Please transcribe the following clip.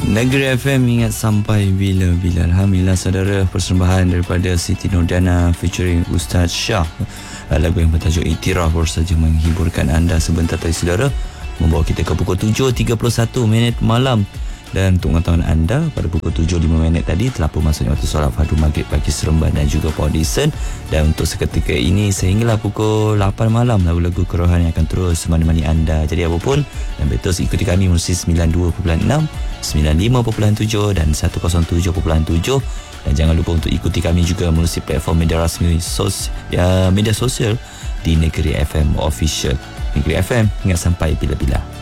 Negeri FM ingat sampai bila-bila. Alhamdulillah saudara, persembahan daripada Siti Nordana featuring Ustaz Shah. Lagu yang bertajuk Iktiraf baru saja menghiburkan anda sebentar tadi saudara, membawa kita ke pukul 7.31 malam. Dan untuk pengetahuan anda, pada pukul 7.05 tadi telah pun masuknya waktu solat fardu maghrib bagi Seremban dan juga Port Dickson. Dan untuk seketika ini sehinggalah pukul 8 malam, lagu-lagu kerohanian akan terus menemani anda. Jadi apapun, dan betul ikuti kami melalui 92.6, 95.7 dan 107.7. Dan jangan lupa untuk ikuti kami juga melalui platform media rasmi media sosial di Negeri FM Official. Negeri FM, ingat sampai bila-bila.